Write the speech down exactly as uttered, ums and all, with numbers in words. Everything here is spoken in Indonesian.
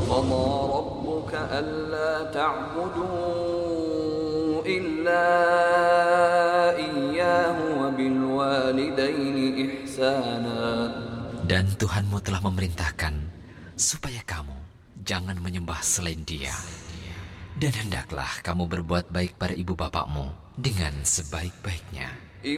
وَقَضَى رَبُّكَ أَلَّا تَعْبُدُوا إِلَّا إِيَّاهُ وَبِالْوَالِدَيْنِ إِحْسَانًا. Dan Tuhanmu telah memerintahkan supaya kamu jangan menyembah selain Dia. Dan hendaklah kamu berbuat baik pada ibu bapakmu dengan sebaik-baiknya.